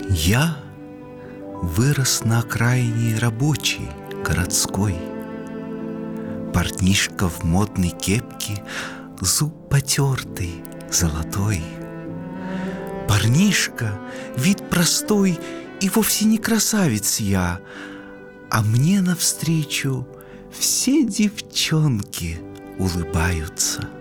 Я вырос на окраине рабочей, городской. Парнишка в модной кепке, зуб потертый, золотой. Парнишка, вид простой, и вовсе не красавец я, а мне навстречу все девчонки улыбаются.